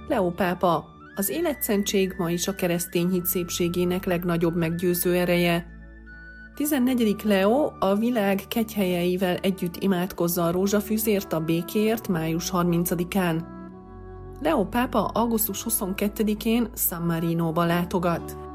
Leó pápa, az életszentség ma is a keresztény hit szépségének legnagyobb meggyőző ereje. 14. Leó a világ kegyhelyeivel együtt imádkozza a rózsafüzért a békéért május 30-án. Leó pápa augusztus 22-én San Marinóba látogat.